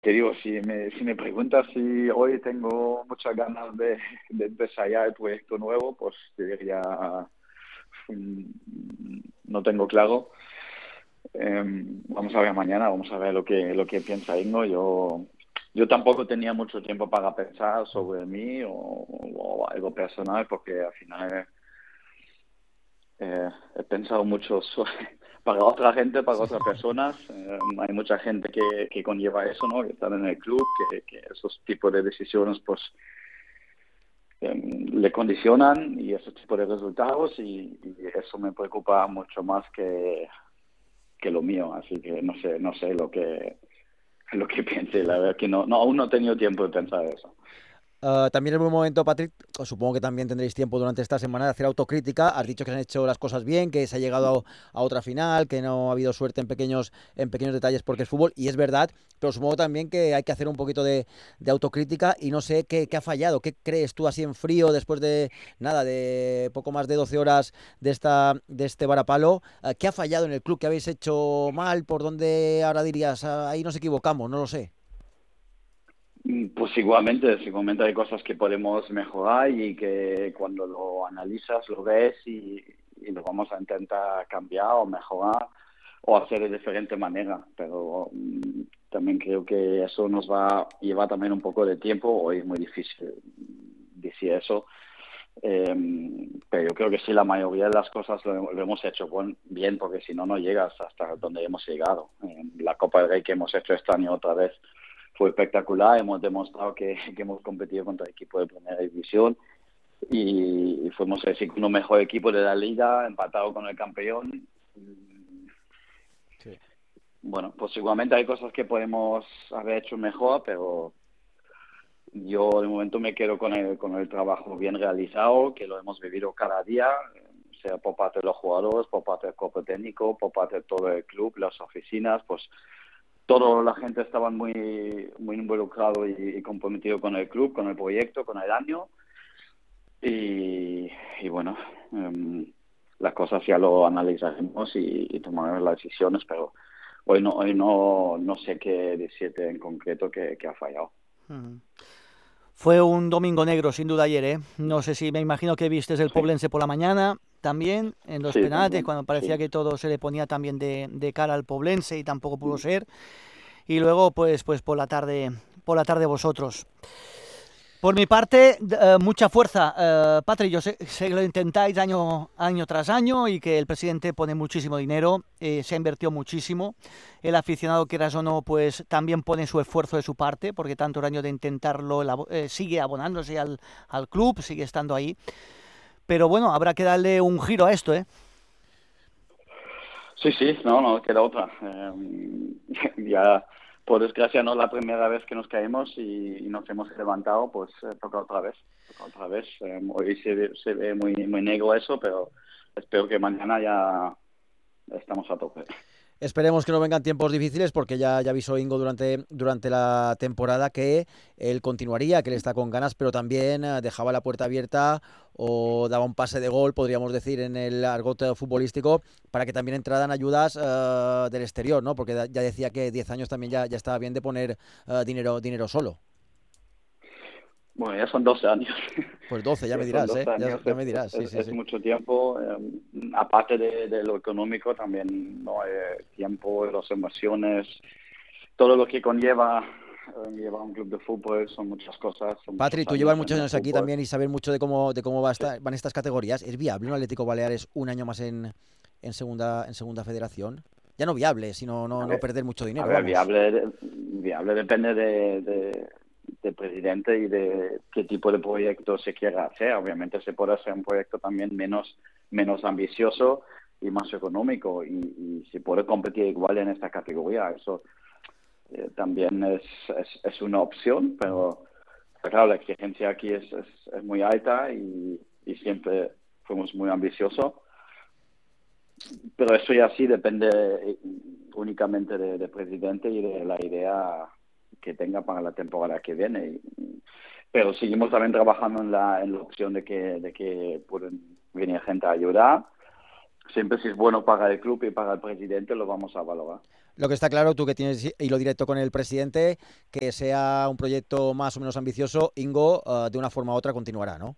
te digo, si me preguntas si hoy tengo muchas ganas de empezar ya el proyecto nuevo, pues te diría, mm, no tengo claro. Vamos a ver mañana, vamos a ver lo que piensa Ingo. Yo tampoco tenía mucho tiempo para pensar sobre mí o algo personal, porque al final he pensado mucho para otra gente, para otras personas. Hay mucha gente que conlleva eso, ¿no? Que están en el club, que esos tipos de decisiones, pues, le condicionan y ese tipo de resultados y eso me preocupa mucho más que lo mío. Así que no sé lo que piense. La verdad que aún no he tenido tiempo de pensar eso. También es buen momento, Patrick. Supongo que también tendréis tiempo durante esta semana de hacer autocrítica. Has dicho que se han hecho las cosas bien, que se ha llegado a otra final, que no ha habido suerte en pequeños detalles porque es fútbol, y es verdad, pero supongo también que hay que hacer un poquito de autocrítica y no sé qué ha fallado. ¿Qué crees tú así en frío después de nada, de poco más de 12 horas de este varapalo? ¿Qué ha fallado en el club? ¿Qué habéis hecho mal? ¿Por dónde ahora dirías? Ahí nos equivocamos, no lo sé. Pues igualmente hay cosas que podemos mejorar y que cuando lo analizas lo ves y lo vamos a intentar cambiar o mejorar o hacer de diferente manera. Pero también creo que eso nos va a llevar también un poco de tiempo. Hoy es muy difícil decir eso. Pero yo creo que sí, la mayoría de las cosas lo hemos hecho bien, porque si no, no llegas hasta donde hemos llegado. La Copa del Rey que hemos hecho este año otra vez fue espectacular. Hemos demostrado que hemos competido contra el equipo de primera división y fuimos el segundo mejor equipo de la liga, empatado con el campeón. Sí. Bueno, pues igualmente hay cosas que podemos haber hecho mejor, pero yo de momento me quedo con el trabajo bien realizado, que lo hemos vivido cada día, sea por parte de los jugadores, por parte del cuerpo técnico, por parte de todo el club, las oficinas, pues toda la gente estaba muy, muy involucrado y comprometido con el club, con el proyecto, con el año. Y bueno, las cosas ya lo analizaremos y tomaremos las decisiones, pero hoy no sé qué decirte en concreto que ha fallado. Ujú. Fue un domingo negro, sin duda, ayer, ¿eh? No sé si me imagino que vistes el Sí, Poblense por la mañana, también, en los sí, penaltis, también, cuando parecía sí. que todo se le ponía también de cara al Poblense y tampoco pudo ser. Y luego, pues por la tarde vosotros. Por mi parte, mucha fuerza. Patri, yo sé que lo intentáis año tras año y que el presidente pone muchísimo dinero, se ha invertido muchísimo. El aficionado, quieras o no, pues también pone su esfuerzo de su parte, porque tanto el año de intentarlo sigue abonándose al club, sigue estando ahí. Pero bueno, habrá que darle un giro a esto, ¿eh? Sí, sí, no queda otra. Ya, por desgracia, no es la primera vez que nos caemos y nos hemos levantado, pues toca otra vez. Toca otra vez. Hoy se ve muy, muy negro eso, pero espero que mañana ya estamos a tope. Esperemos que no vengan tiempos difíciles porque ya avisó Ingo durante la temporada que él continuaría, que él está con ganas, pero también dejaba la puerta abierta o daba un pase de gol, podríamos decir, en el argot futbolístico, para que también entraran ayudas del exterior, ¿no? Porque ya decía que 10 años también ya estaba bien de poner dinero solo. Bueno, ya son 12 años. Pues 12, ya me Ya son dirás, 12 ¿eh? Ya, años, ya me dirás, sí, sí, es sí. mucho tiempo. Aparte de lo económico, también no tiempo, las emociones, todo lo que conlleva llevar un club de fútbol, son muchas cosas, son Patri, muchos tú llevas años en muchos el años aquí fútbol. también y sabes mucho de cómo Sí. van estas categorías. ¿Es viable un Atlético Baleares un año más en segunda federación? Ya no viable, sino no, A no ver, perder mucho a dinero, ver, vamos. viable depende del presidente y de qué tipo de proyecto se quiera hacer. Obviamente se puede hacer un proyecto también menos ambicioso y más económico y se puede competir igual en esta categoría. Eso también es una opción, pero claro, la exigencia aquí es muy alta y siempre fuimos muy ambiciosos. Pero eso ya sí depende únicamente del presidente y de la idea que tenga para la temporada que viene. Pero seguimos también trabajando en la opción de que pueden venir gente a ayudar. Siempre si es bueno para el club y para el presidente lo vamos a valorar. Lo que está claro, tú que tienes hilo directo con el presidente, que sea un proyecto más o menos ambicioso, Ingo, de una forma u otra continuará, ¿no?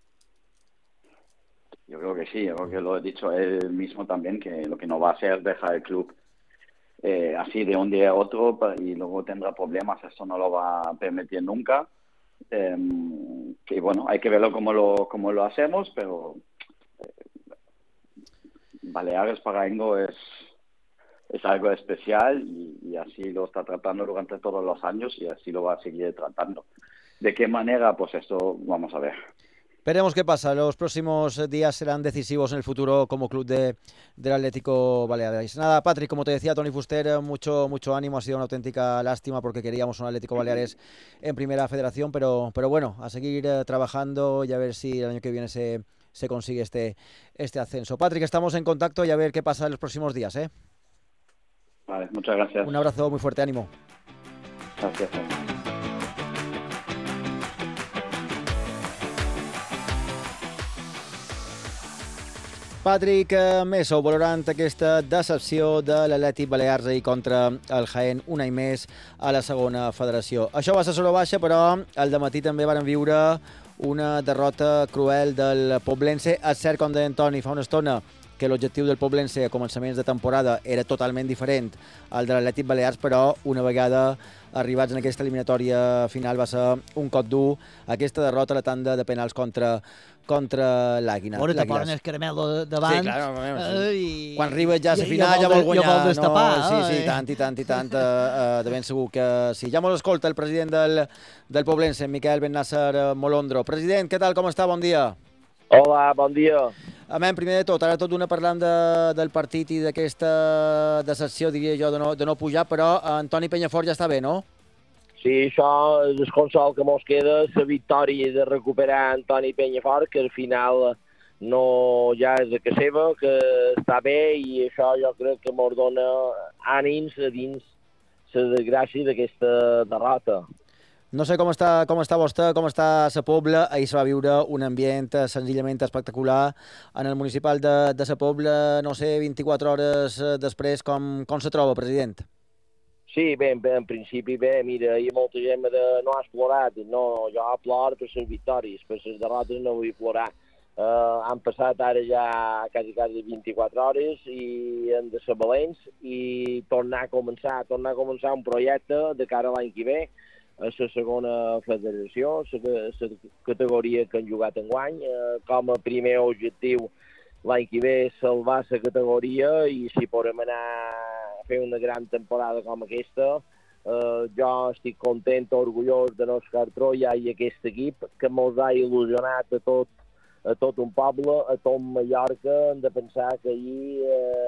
Yo creo que sí, yo creo que lo he dicho él mismo también, que lo que no va a hacer es dejar el club así de un día a otro y luego tendrá problemas, esto no lo va a permitir nunca. Que bueno, hay que verlo cómo lo hacemos, pero Baleares para Ingo es algo especial y así lo está tratando durante todos los años y así lo va a seguir tratando. ¿De qué manera? Pues esto vamos a ver. Veremos qué pasa. Los próximos días serán decisivos en el futuro como club del Atlético Baleares. Nada, Patrick, como te decía Toni Fuster, mucho ánimo. Ha sido una auténtica lástima porque queríamos un Atlético Baleares en Primera Federación, pero bueno, a seguir trabajando y a ver si el año que viene se consigue este ascenso. Patrick, estamos en contacto y a ver qué pasa en los próximos días, ¿eh? Vale, muchas gracias. Un abrazo muy fuerte, ánimo. Gracias. Patrick Meso, valorant aquesta decepció de l'Atlètic Balears ahir contra el Jaén un any més a la segona federació. Això va ser solo baixa, però al dematí també varen viure una derrota cruel del Poblense. És cert, com deia Antoni fa una estona, que l'objectiu del Poblense a començaments de temporada era totalment diferent al de l'Atlètic Balears, però una vegada arribats en aquesta eliminatòria final va ser un cop dur aquesta derrota a la tanda de penals contra l'Àguila. Bueno, te ponen el caramel davant. Sí, clar, i... quan arribes ja a la final ja vol guanyar. Ja vol destapar. Sí, i tant. De ben segur que sí. Ja mos escolta el president del Poblense, Miquel Ben-Nasser Molondro. President, què tal, com està? Bon dia. Hola, bon dia. Amén, primer de tot, ara tot d'una parlant del partit i d'aquesta decepció, diria jo, de no pujar, però Antoni Penyafort ja està bé, no? Sí, això és el consol que mos queda, la victòria de recuperar Antoni Penyafort, que al final no ja és de casa seva, que està bé, i això jo crec que mos dona ànims a dins la desgràcia d'aquesta derrota. No sé com està vostè, com està la Pobla. Ahir se va viure un ambient senzillament espectacular en el municipal de la Pobla, no sé, 24 hores després, com se troba, president? Sí, bé, en principi bé. Mira, hi ha molta gent que no has plorat. No, jo ploro per les victòries, per les derrotes no vull plorar. Han passat ara ja quasi 24 hores i hem de ser valents i tornar a començar un projecte de cara a l'any que ve, a la segona federació, la categoria que han jugat enguany. Com a primer objectiu l'any que ve salvar la categoria, i si podem anar a fer una gran temporada com aquesta, jo estic content, orgullós de nostre Troia i aquest equip que ens ha il·lusionat a tot un poble, a tot Mallorca. Hem de pensar que ahir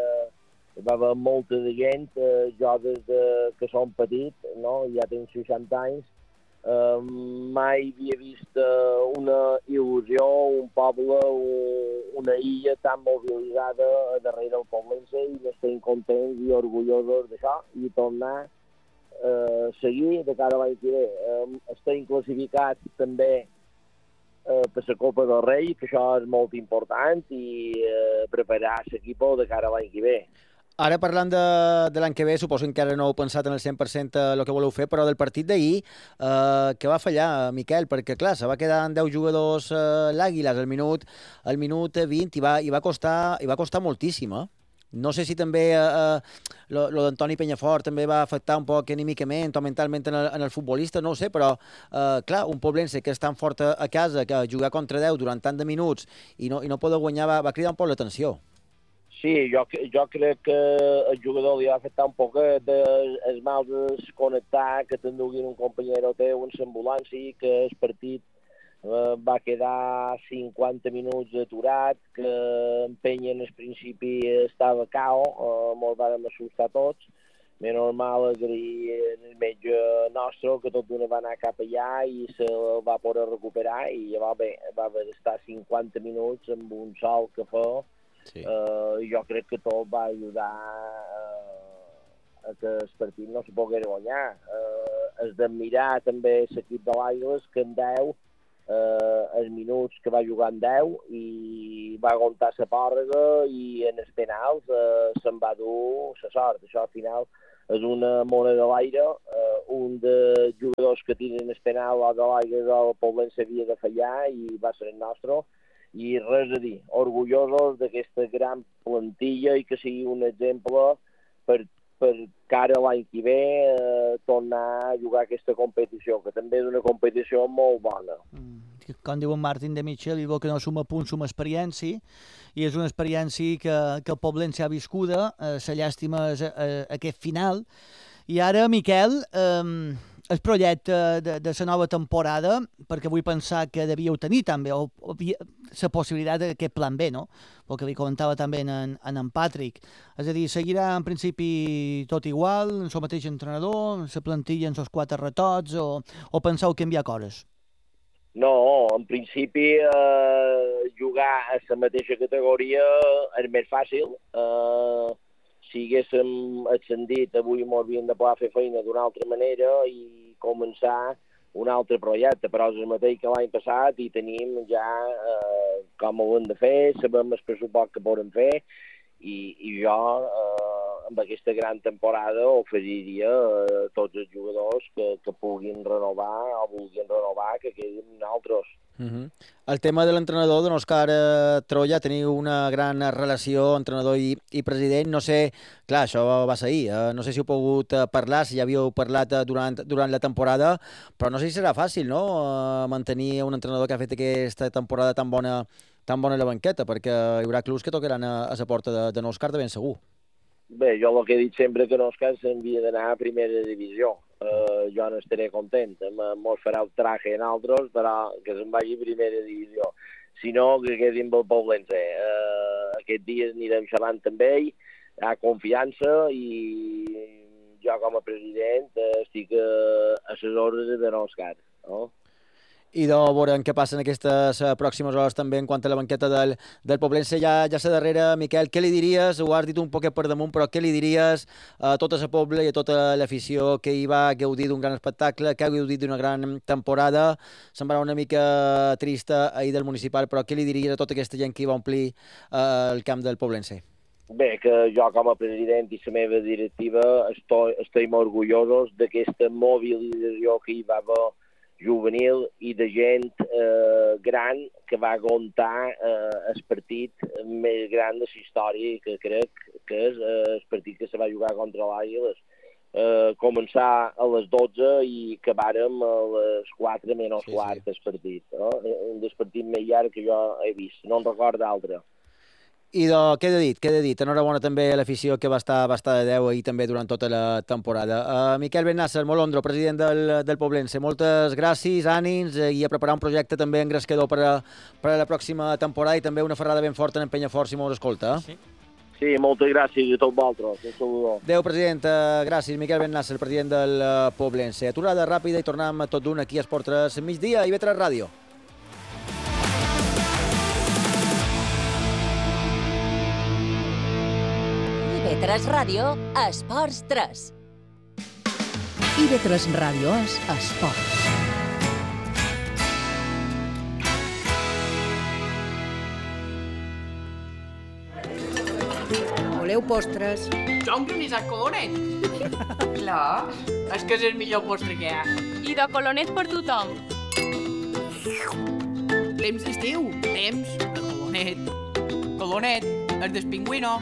va haver molta de gent, jo des que som petit, no? Ja tinc 60 anys, mai havia vist una il·lusió, un poble, una illa tan mobilitzada darrere del Poblense, i estem contents i orgullosos d'això i tornar a seguir de cara a l'any que ve. Estem classificats també per la Copa del Rei, que això és molt important, i preparar l'equip de cara a l'any que ve. Ara, parlant de l'any que ve, suposo que encara no heu pensat en el 100% el que voleu fer, però del partit d'ahir, que va fallar, Miquel? Perquè, clar, se va quedar en 10 jugadors l'Àguiles al minut 20 i va costar moltíssim, eh? No sé si també lo d'Antoni Penyafort també va afectar un poc anímicament o mentalment en el futbolista, no ho sé, però, clar, un Poblense que és tan fort a casa, que jugar contra 10 durant tant de minuts i no poder guanyar, va cridar un poc l'atenció. Sí, jo crec que el jugador li va afectar un poc el mal desconnectar, que t'enduguin un companyero teu en l'ambulància, que el partit va quedar 50 minuts aturat, que Penya en el principi estava cao, molt vàrem assustar tots. És normal agrair el metge nostre, que tot d'una va anar cap allà i se'l va poder recuperar, i llavors bé, va haver d'estar 50 minuts amb un sol que fa. Sí. Jo crec que tot va ajudar a que el partit no se pogués guanyar. És d'admirar també l'equip de l'Àguiles, que en 10 els minuts que va jugar en 10 i va aguantar la pòrrega, i en els penals se'n va dur la sort. Això al final és una moneda de l'aire. Un dels jugadors que tenen el penal a l'aire del Poblense havia de fallar i va ser el nostre. I res a dir, orgullosos d'aquesta gran plantilla i que sigui un exemple per cara l'any que ve tornar a jugar aquesta competició, que també és una competició molt bona. Com diu en Martín de Michel, i que no suma punts, suma experiència, i és una experiència que el Poblense ha viscuda, la llàstima és aquest final. I ara, Miquel, el projecte de la nova temporada, perquè vull pensar que devíeu tenir també la possibilitat d'aquest plan B, no? El que li comentava també en Patrick. És a dir, seguirà en principi tot igual, amb el mateix entrenador, la plantilla amb els 4 retots, o penseu canviar coses? No, en principi jugar a la mateixa categoria és més fàcil. Si haguéssim ascendit, avui m'hauríem de poder fer feina d'una altra manera i començar un altre projecte, però és el mateix que l'any passat i tenim ja com ho hem de fer, sabem el pressupost que podem fer i jo amb aquesta gran temporada oferiria a tots els jugadors que puguin renovar o vulguin renovar, que quedin altres. El tema de l'entrenador, don Òscar Troya, teniu una gran relació, entrenador i president. No sé, clar, això va ser ahir, no sé si heu pogut parlar, si ja havíeu parlat durant la temporada, però no sé si serà fàcil, no?, mantenir un entrenador que ha fet aquesta temporada tan bona a la banqueta, perquè hi haurà clubs que tocaran a la porta de Òscar de ben segur. Bé, jo el que he dit sempre que Òscar s'havia d'anar a primera divisió. Jo no estaré content, mos farà el traje en altres, però que se'n vagi a primera divisió. Si no, que quedi amb el Poblense. Aquest dia anirem xerrant amb ell, hi ha confiança i jo com a president estic a les ordres de Òscar, no? I de veure què passa en aquestes pròximes hores també en quant a la banqueta del Poblense. Ja sé darrere, Miquel, què li diries? Ho has dit un poquet per damunt, però què li diries a tota la pobla i a tota l'afició que hi va gaudir d'un gran espectacle, que ha gaudit d'una gran temporada? Semblava una mica trista ahir del municipal, però què li diries a tota aquesta gent que hi va omplir el camp del Poblense? Bé, que jo com a president i la meva directiva estem orgullosos d'aquesta mobilització que hi va haver juvenil i de gent gran que va aguantar el partit més gran de la història, que crec que és el partit que se va jugar contra l'Àguiles. Començar a les 12 i acabàrem a les 4 menys quart el partit. No? Un dels partits més llargs que jo he vist, no en record d'altre. I què he dit? Enhorabona també a l'afició que va estar de 10 ahir també durant tota la temporada. Miquel Bennasser, Molondro, president del Poblense, moltes gràcies, ànims i a preparar un projecte també engrescador per a la pròxima temporada i també una ferrada ben forta en Penyafort, si mos escolta. Sí, moltes gràcies a tots vosaltres. Un saludó. Adéu, president. Gràcies. Miquel Bennasser, president del Poblense. Aturada ràpida i tornem tot d'un aquí a Esport 3 migdia i IB3 Ràdio. IB3 Ràdio, Esports 3. IB3 Ràdio és Esports. Voleu postres? Jo un granissat colonet. Clar. És que és el millor postre que hi ha. I de colonet per tothom. Temps d'estiu, temps de colonet. Colonet, el del pingüino.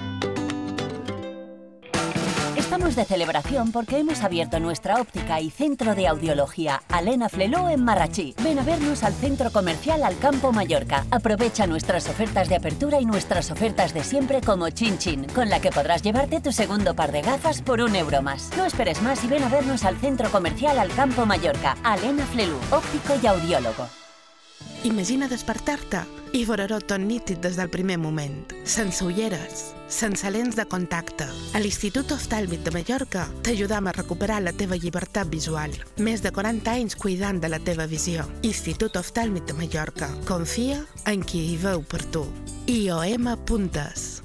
Estamos de celebración porque hemos abierto nuestra óptica y centro de audiología Alena Fleló en Marrachí. Ven a vernos al centro comercial Alcampo Mallorca. Aprovecha nuestras ofertas de apertura y nuestras ofertas de siempre como Chin Chin, con la que podrás llevarte tu segundo par de gafas por €1 más. No esperes más y ven a vernos al centro comercial Alcampo Mallorca. Alena Fleló, òptico i audiòlogo. Imagina despertar-te i veure-ho tot nítid des del primer moment, sense ulleres, sense lents de contacte. A l'Institut Oftàlmic de Mallorca t'ajudam a recuperar la teva llibertat visual. Més de 40 anys cuidant de la teva visió. Institut Oftàlmic de Mallorca. Confia en qui hi veu per tu. IOM.es.